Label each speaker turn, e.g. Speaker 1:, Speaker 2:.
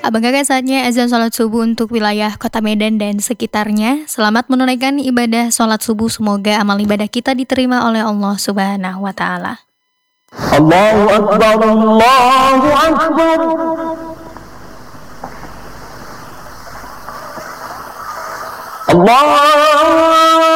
Speaker 1: Apakah saatnya azan sholat subuh untuk wilayah Kota Medan dan sekitarnya? Selamat menunaikan ibadah sholat subuh. Semoga amal ibadah kita diterima oleh Allah Subhanahu wa Ta'ala.
Speaker 2: Allahu Akbar, Allahu Akbar. Allah